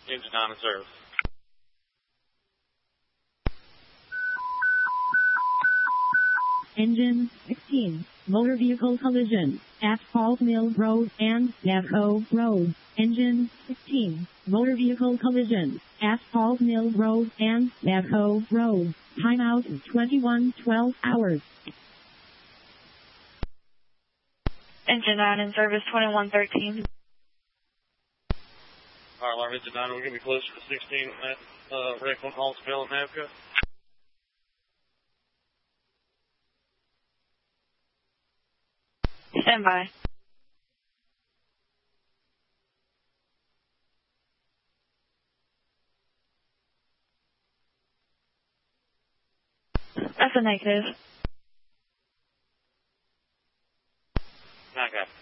Engine 9 in service. Engine 16, motor vehicle collision, Asphalt Mill Road and Navajo Road. Engine 16, motor vehicle collision, Asphalt Mill Road and Navajo Road. Timeout 21:12 hours. Engine 9 in service 2113. Fire alarm engine 9, we're going to be closer to 16 at wreck on Hallsville and Navco. Stand by. That's a negative. Okay.